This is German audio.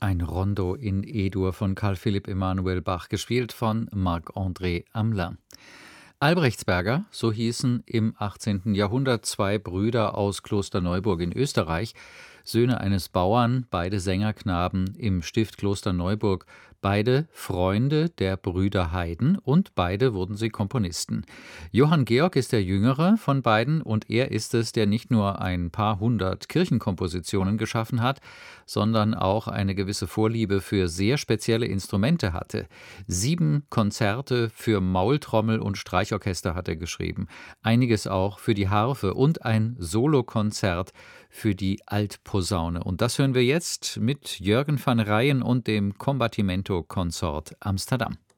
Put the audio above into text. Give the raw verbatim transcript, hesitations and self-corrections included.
Ein Rondo in E-Dur von Carl Philipp Emanuel Bach, gespielt von Marc-André Hamelin. Albrechtsberger, so hießen im achtzehnten Jahrhundert zwei Brüder aus Klosterneuburg in Österreich, Söhne eines Bauern, beide Sängerknaben im Stift Klosterneuburg, beide Freunde der Brüder Haydn und beide wurden sie Komponisten. Johann Georg ist der jüngere von beiden und er ist es, der nicht nur ein paar hundert Kirchenkompositionen geschaffen hat, sondern auch eine gewisse Vorliebe für sehr spezielle Instrumente hatte. Sieben Konzerte für Maultrommel und Streichorchester hat er geschrieben, einiges auch für die Harfe und ein Solokonzert für die Altposaune. Und das hören wir jetzt mit Jürgen van Rijen und dem Combattimento Consort Amsterdam.